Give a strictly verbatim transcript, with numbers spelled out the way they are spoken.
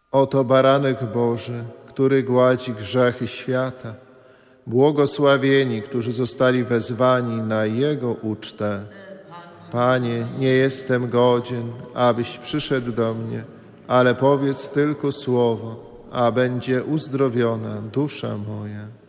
Oto baranek Boży, który gładzi grzechy świata. Błogosławieni, którzy zostali wezwani na Jego ucztę. Panie, nie jestem godzien, abyś przyszedł do mnie, ale powiedz tylko słowo, a będzie uzdrowiona dusza moja.